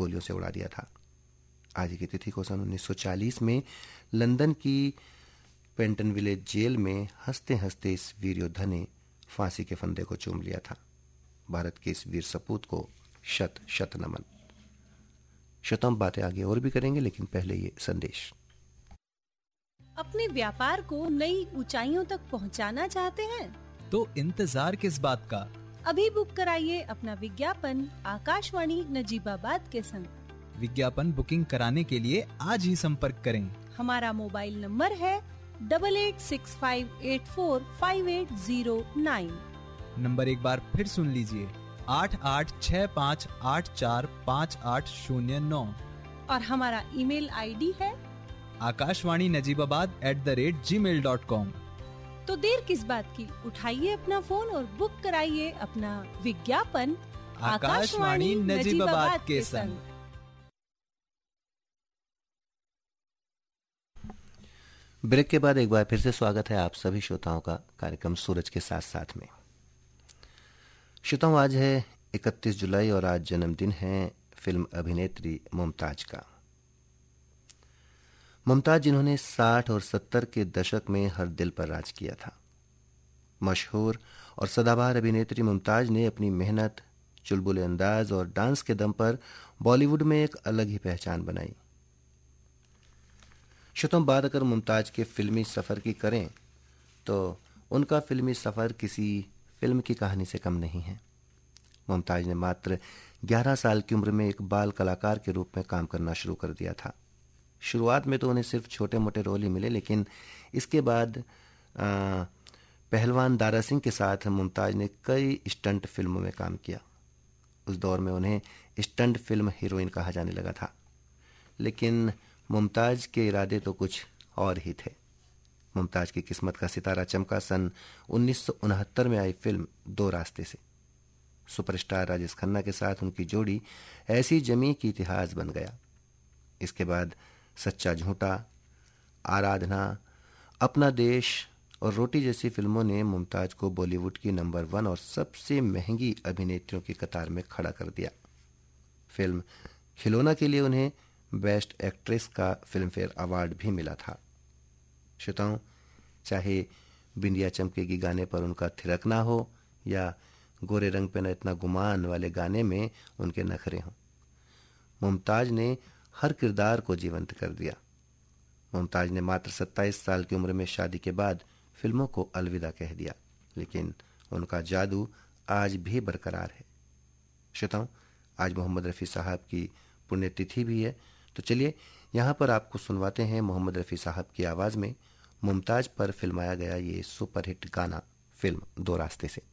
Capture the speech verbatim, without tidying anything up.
गोलियों से उड़ा दिया था। आज की तिथि को सन उन्नीस सौ चालीस में लंदन की पेंटनविले जेल में हंसते हंसते इस वीर योद्धा ने फांसी के फंदे को चूम लिया था। भारत के इस वीर सपूत को शत शत नमन। शतम बातें आगे और भी करेंगे, लेकिन पहले ये संदेश। अपने व्यापार को नई ऊंचाइयों तक पहुंचाना चाहते हैं तो इंतजार किस बात का? अभी बुक कराइए अपना विज्ञापन आकाशवाणी नजीबाबाद के संग। विज्ञापन बुकिंग कराने के लिए आज ही संपर्क करें। हमारा मोबाइल नंबर है double eight six five eight four five eight zero nine. Number एक बार फिर सुन लीजिए, आठ आठ छः पाँच आठ चार पाँच आठ शून्य नौ। और हमारा ईमेल आईडी है Akashvani Najibabad at the rate ji mail dot com. तो देर किस बात की, उठाइए अपना फोन और बुक कराइए अपना विज्ञापन आकाशवाणी नजीबाबाद के संग। ब्रेक के बाद एक बार फिर से स्वागत है आप सभी श्रोताओं का कार्यक्रम सूरज के साथ साथ में। श्रोताओं, आज है इकतीस जुलाई और आज जन्मदिन है फिल्म अभिनेत्री मुमताज का। मुमताज जिन्होंने साठ और सत्तर के दशक में हर दिल पर राज किया था। मशहूर और सदाबहार अभिनेत्री मुमताज ने अपनी मेहनत, चुलबुले अंदाज और डांस के दम पर बॉलीवुड में एक अलग ही पहचान बनाई। श्रोताओं, बात अगर मुमताज के फिल्मी सफर की करें तो उनका फिल्मी सफर किसी फिल्म की कहानी से कम नहीं है। मुमताज ने मात्र ग्यारह साल की उम्र में एक बाल कलाकार के रूप में काम करना शुरू कर दिया था। शुरुआत में तो उन्हें सिर्फ छोटे मोटे रोल ही मिले, लेकिन इसके बाद आ, पहलवान दारा सिंह के साथ मुमताज ने कई स्टंट फिल्मों में काम किया। उस दौर में उन्हें स्टंट फिल्म हीरोइन कहा जाने लगा था, लेकिन मुमताज के इरादे तो कुछ और ही थे। मुमताज की किस्मत का सितारा चमका सन उन्नीस सौ उनहत्तर में आई फिल्म दो रास्ते से। सुपरस्टार राजेश खन्ना के साथ उनकी जोड़ी ऐसी जमी कि इतिहास बन गया। इसके बाद सच्चा झूठा, आराधना, अपना देश और रोटी जैसी फिल्मों ने मुमताज को बॉलीवुड की नंबर वन और सबसे महंगी अभिनेत्रियों की कतार में खड़ा कर दिया। फिल्म खिलौना के लिए उन्हें बेस्ट एक्ट्रेस का फिल्मफेयर अवार्ड भी मिला था। श्रोताओं, चाहे बिंदिया चमकेगी गाने पर उनका थिरकना हो या गोरे रंग पे न इतना गुमान वाले गाने में उनके नखरे हों, मुमताज ने हर किरदार को जीवंत कर दिया। मुमताज ने मात्र सत्ताईस साल की उम्र में शादी के बाद फिल्मों को अलविदा कह दिया, लेकिन उनका जादू आज भी बरकरार है। श्रोताओं, आज मोहम्मद रफ़ी साहब की पुण्यतिथि भी है, तो चलिए यहाँ पर आपको सुनवाते हैं मोहम्मद रफ़ी साहब की आवाज़ में मुमताज पर फिल्माया गया ये सुपरहिट गाना फिल्म दो रास्ते से।